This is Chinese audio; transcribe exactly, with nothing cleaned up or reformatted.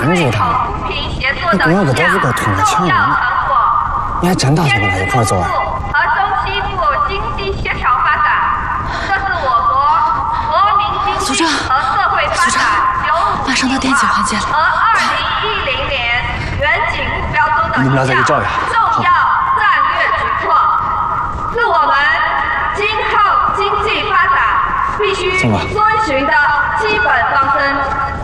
拦住他，你不要给豆腐哥捅了呛人，你还真打算跟他一块走啊？ 和中西部经济协调发展，这是我国国民经济和社会发展九五计划和二零一零年远景目标中的一项重要战略举措，是我们今后经济发展必须遵循的基本方针。